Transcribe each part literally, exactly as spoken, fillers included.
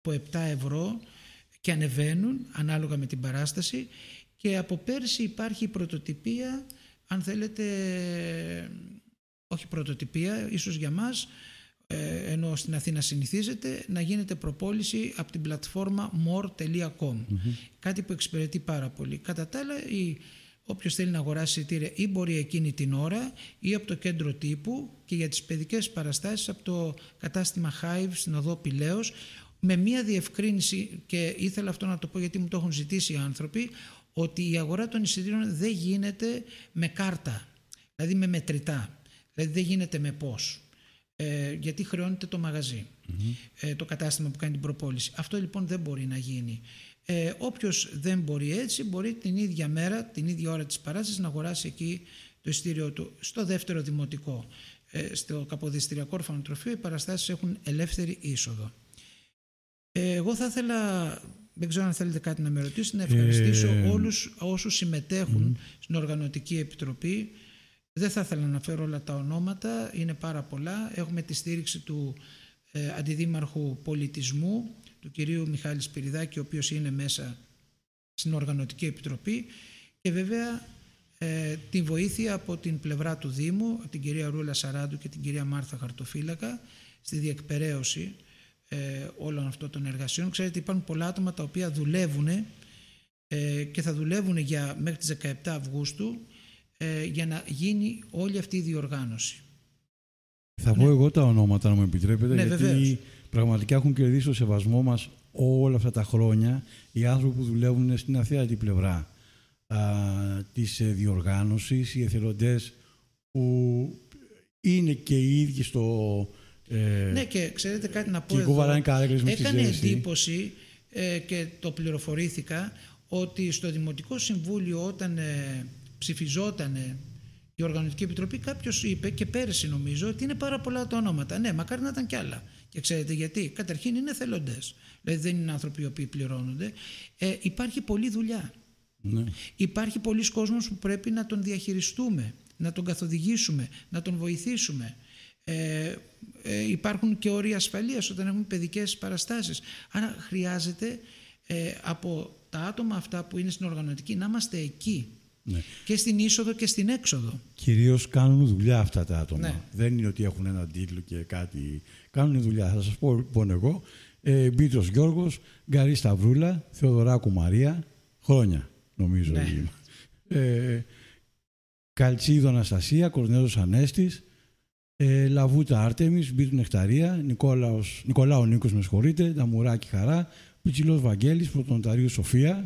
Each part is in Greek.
από επτά ευρώ και ανεβαίνουν ανάλογα με την παράσταση, και από πέρσι υπάρχει η πρωτοτυπία, αν θέλετε, όχι πρωτοτυπία, ίσως για μας, ενώ στην Αθήνα συνηθίζεται, να γίνεται προπόληση από την πλατφόρμα more τελεία com. Mm-hmm. Κάτι που εξυπηρετεί πάρα πολύ. Κατά τα άλλα, η, όποιος θέλει να αγοράσει εισιτήρια ή μπορεί εκείνη την ώρα ή από το κέντρο τύπου, και για τις παιδικές παραστάσεις από το κατάστημα Hive στην οδό Πηλαίος, με μία διευκρίνηση, και ήθελα αυτό να το πω γιατί μου το έχουν ζητήσει οι άνθρωποι, ότι η αγορά των εισιτήριων δεν γίνεται με κάρτα, δηλαδή με μετρητά, δηλαδή δεν γίνεται με πώς. Ε, γιατί χρεώνεται το μαγαζί, mm-hmm. ε, το κατάστημα που κάνει την προπόληση. Αυτό λοιπόν δεν μπορεί να γίνει. Ε, όποιος δεν μπορεί έτσι, μπορεί την ίδια μέρα, την ίδια ώρα της παράστασης να αγοράσει εκεί το εισιτήριό του. Στο δεύτερο δημοτικό, ε, στο Καποδιστριακό Ορφανοτροφείο, οι παραστάσεις έχουν ελεύθερη είσοδο. Ε, εγώ θα ήθελα, δεν ξέρω αν θέλετε κάτι να με ρωτήσετε, να ευχαριστήσω ε... όλους όσους συμμετέχουν mm-hmm. στην Οργανωτική Επιτροπή. Δεν θα ήθελα να αναφέρω όλα τα ονόματα, είναι πάρα πολλά. Έχουμε τη στήριξη του ε, Αντιδήμαρχου Πολιτισμού, του κυρίου Μιχάλη Σπυριδάκη, ο οποίος είναι μέσα στην Οργανωτική Επιτροπή, και βέβαια ε, τη βοήθεια από την πλευρά του Δήμου, από την κυρία Ρούλα Σαράντου και την κυρία Μάρθα Χαρτοφύλακα, στη διεκπεραίωση ε, όλων αυτών των εργασιών. Ξέρετε, υπάρχουν πολλά άτομα τα οποία δουλεύουν ε, και θα δουλεύουν για, μέχρι τις δεκαεπτά Αυγούστου, για να γίνει όλη αυτή η διοργάνωση. Θα πω ναι. εγώ τα ονόματα, να μου επιτρέπετε, ναι, γιατί βεβαίως. Πραγματικά έχουν κερδίσει το σεβασμό μας όλα αυτά τα χρόνια οι άνθρωποι που δουλεύουν στην αθέατη πλευρά α, της διοργάνωσης, οι εθελοντές που είναι και οι ίδιοι στο... Ε, ναι, και ξέρετε κάτι να πω και εδώ, έκανε εντύπωση ε, και το πληροφορήθηκα ότι στο Δημοτικό Συμβούλιο, όταν ε, ψηφιζόταν η Οργανωτική Επιτροπή, κάποιος είπε, και πέρυσι νομίζω, ότι είναι πάρα πολλά τα ονόματα. Ναι, μακάρι να ήταν κι άλλα. Και ξέρετε γιατί? Καταρχήν είναι εθελοντές. Δηλαδή δεν είναι άνθρωποι οι οποίοι πληρώνονται. Ε, υπάρχει πολλή δουλειά. Ναι. Υπάρχει πολλής κόσμος που πρέπει να τον διαχειριστούμε, να τον καθοδηγήσουμε, να τον βοηθήσουμε. Ε, ε, υπάρχουν και όροι ασφαλείας όταν έχουμε παιδικές παραστάσεις. Άρα χρειάζεται ε, από τα άτομα αυτά που είναι στην οργανωτική να είμαστε εκεί. Ναι. Και στην είσοδο και στην έξοδο. Κυρίως κάνουν δουλειά αυτά τα άτομα. Ναι. Δεν είναι ότι έχουν έναν τίτλο και κάτι. Κάνουν δουλειά. Θα σας πω λοιπόν εγώ. Ε, Μπίτρος Γιώργος, Γκαρή Σταυρούλα, Θεοδωράκου Μαρία. Χρόνια νομίζω. Ναι. Ε, Καλτσίδο Αναστασία, Κορνέλος Ανέστης, ε, Λαβούτα Άρτεμις, Μπίτου Νεκταρία, Νικόλαος, Νικολάου Νίκος, με συγχωρείτε, Δαμουράκη Χαρά, Πιτσιλός Βαγγέλης, Πρωτονοταρίου Σοφία,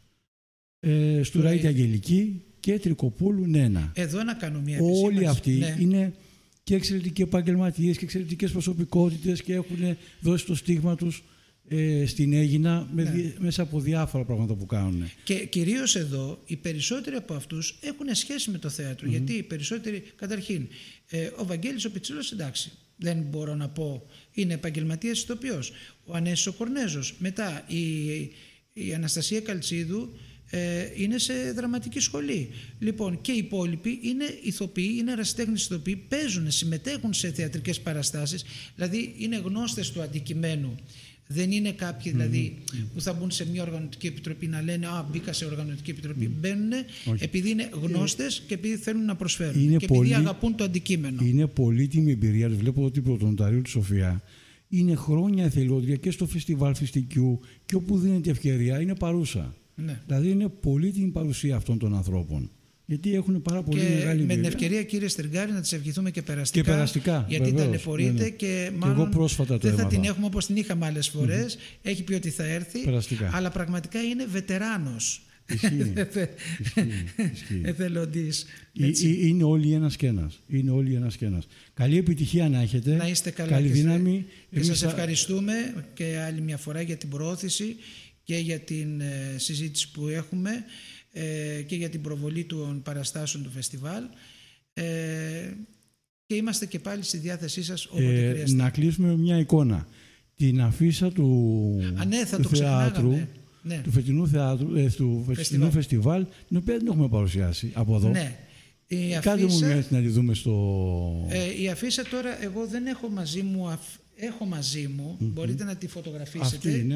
ε, Στουραήτη Αγγελική και Τρικοπούλου Νένα. Εδώ να κάνω μια επισήμανση. Όλοι αυτοί ναι. είναι και εξαιρετικοί επαγγελματίες και εξαιρετικές προσωπικότητες και έχουν δώσει το στίγμα τους ε, στην Αίγινα με, ναι. μέσα από διάφορα πράγματα που κάνουν. Και κυρίως εδώ οι περισσότεροι από αυτούς έχουν σχέση με το θέατρο. Mm-hmm. Γιατί οι περισσότεροι, καταρχήν, ε, ο Βαγγέλης ο Πιτσίλος, εντάξει, δεν μπορώ να πω, είναι επαγγελματίας ηθοποιός. Ο Ανέσης ο Κορνέζος. Μετά η, η Αναστασία Καλτσίδου ε, είναι σε δραματική σχολή. Λοιπόν, και οι υπόλοιποι είναι ηθοποιοί, είναι ερασιτέχνες ηθοποιοί, παίζουν, συμμετέχουν σε θεατρικές παραστάσεις, δηλαδή είναι γνώστες του αντικειμένου. Δεν είναι κάποιοι δηλαδή mm-hmm. που θα μπουν σε μια οργανωτική επιτροπή να λένε «Α, μπήκα σε οργανωτική επιτροπή». Mm-hmm. Μπαίνουν Όχι. επειδή είναι γνώστες και επειδή θέλουν να προσφέρουν είναι και πολύ, επειδή αγαπούν το αντικείμενο. Είναι πολύτιμη εμπειρία. Βλέπω ότι η Πρωτονοταρίου του Σοφία είναι χρόνια εθελόντρια και στο φεστιβάλ Φιστικιού και όπου δίνεται ευκαιρία είναι παρούσα. Ναι. Δηλαδή είναι πολύτιμη παρουσία αυτών των ανθρώπων. Γιατί έχουν πάρα πολύ και μεγάλη με εμπειρία. την ευκαιρία, κύριε Στεργάρη, να τις ευχηθούμε και περαστικά. Και περαστικά. Γιατί βεβαίως, ταλαιπωρείται ναι, ναι. και μάλλον και εγώ πρόσφατα το δεν θα έμαθα. την έχουμε όπως την είχαμε άλλες φορές. Mm-hmm. Έχει πει ότι θα έρθει. Περαστικά. Αλλά πραγματικά είναι βετεράνος. Ισχύει. Ισχύει. Εθελοντής. Είναι όλοι ένας και ένας. Είναι όλοι ένας και ένας. Καλή επιτυχία να έχετε. Να είστε καλά. Καλή και δύναμη. Και σας θα... ευχαριστούμε και άλλη μια φορά για την προώθηση και για την ε, συζήτηση που έχουμε ε, και για την προβολή των παραστάσεων του φεστιβάλ. Ε, και είμαστε και πάλι στη διάθεσή σας όποτε ε, χρειαστεί. Να κλείσουμε με μια εικόνα. Την αφίσα του, Α, ναι, θα του το θεάτρου, ναι. του φετινού, θεάτρου, ε, του φετινού φεστιβάλ, την οποία δεν έχουμε παρουσιάσει από εδώ. Ναι. Κάντε μου μια έτσι να τη δούμε στο... Ε, η αφίσα τώρα, εγώ δεν έχω μαζί μου αφ, έχω μαζί μου, mm-hmm. μπορείτε να τη φωτογραφίσετε. Αυτή είναι.